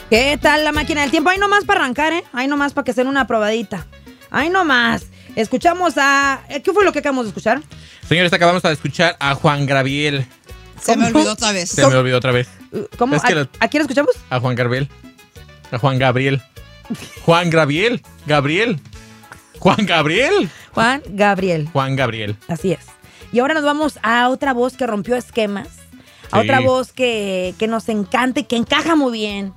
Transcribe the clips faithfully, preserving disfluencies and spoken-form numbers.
¿Qué tal la máquina del tiempo? Ahí nomás para arrancar, ¿eh? Ahí nomás para que sea una probadita. Ahí nomás. Escuchamos a... ¿Qué fue lo que acabamos de escuchar? Señores, acabamos de escuchar a Juan Gabriel. Se ¿Cómo? me olvidó otra vez. Se ¿Cómo? me olvidó otra vez. ¿Cómo? ¿A, lo... ¿A quién escuchamos? A Juan Gabriel. A Juan Gabriel. Juan Gabriel. Gabriel. Juan Gabriel. Juan Gabriel. Juan Gabriel. Así es. Y ahora nos vamos a otra voz que rompió esquemas. A sí. otra voz que, que nos encanta y que encaja muy bien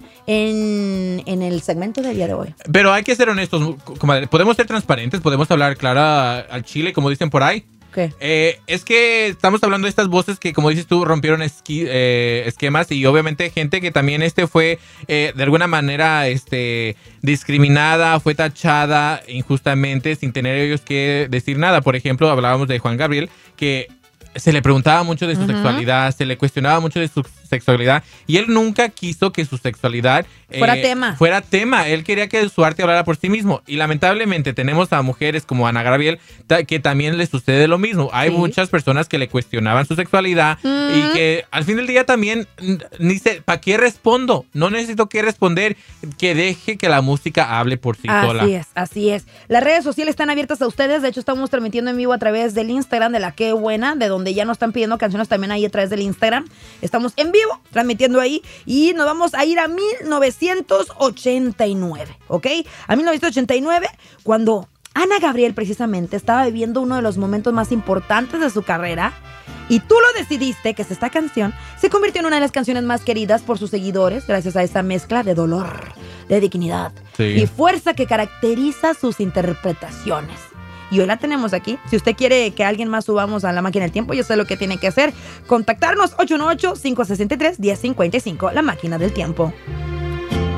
en, en el segmento del día de hoy. Pero hay que ser honestos, comadre. Podemos ser transparentes, podemos hablar clara al chile, como dicen por ahí. ¿Qué? Eh, es que estamos hablando de estas voces que, como dices tú, rompieron esqui, eh, esquemas y obviamente gente que también este fue eh, de alguna manera este, discriminada, fue tachada injustamente sin tener ellos que decir nada. Por ejemplo, hablábamos de Juan Gabriel, que se le preguntaba mucho de su uh-huh. sexualidad, se le cuestionaba mucho de su sexualidad y él nunca quiso que su sexualidad eh, fuera tema. Fuera tema. Él quería que su arte hablara por sí mismo y lamentablemente tenemos a mujeres como Ana Gabriel ta- que también le sucede lo mismo. Hay sí. muchas personas que le cuestionaban su sexualidad uh-huh. y que al fin del día también ni sé, ¿para qué respondo? No necesito que responder, que deje que la música hable por sí así sola. Así es, así es. Las redes sociales están abiertas a ustedes, de hecho estamos transmitiendo en vivo a través del Instagram de La Qué Buena, de donde ya nos están pidiendo canciones también ahí a través del Instagram. Estamos en vivo transmitiendo ahí y nos vamos a ir a mil novecientos ochenta y nueve, ¿ok? A mil novecientos ochenta y nueve, cuando Ana Gabriel precisamente estaba viviendo uno de los momentos más importantes de su carrera y tú lo decidiste, que es esta canción, se convirtió en una de las canciones más queridas por sus seguidores gracias a esa mezcla de dolor, de dignidad sí. y fuerza que caracteriza sus interpretaciones. Y hoy la tenemos aquí. Si usted quiere que alguien más subamos a la máquina del tiempo, ya sabe lo que tiene que hacer. Contactarnos ocho uno ocho, cinco seis tres, uno cero cinco cinco. La máquina del tiempo.